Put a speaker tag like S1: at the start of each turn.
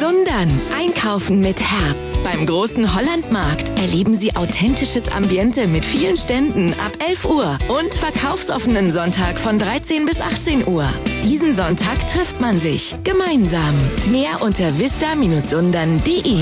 S1: Sundern. Einkaufen mit Herz. Beim großen Hollandmarkt erleben Sie authentisches Ambiente mit vielen Ständen ab 11 Uhr und verkaufsoffenen Sonntag von 13 bis 18 Uhr. Diesen Sonntag trifft man sich gemeinsam. Mehr unter vista-sundern.de.